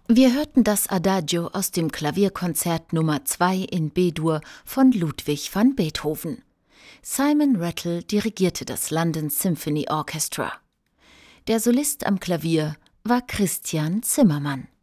Wir hörten das Adagio aus dem Klavierkonzert Nummer 2 in B-Dur von Ludwig van Beethoven. Simon Rattle dirigierte das London Symphony Orchestra. Der Solist am Klavier war Christian Zimmermann.